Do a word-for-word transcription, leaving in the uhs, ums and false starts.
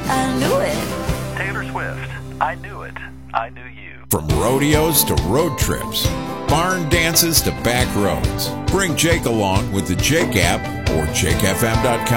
I knew it. Taylor Swift, I Knew It, I Knew You. From rodeos to road trips, barn dances to back roads. Bring Jake along with the Jake app or jake f m dot com.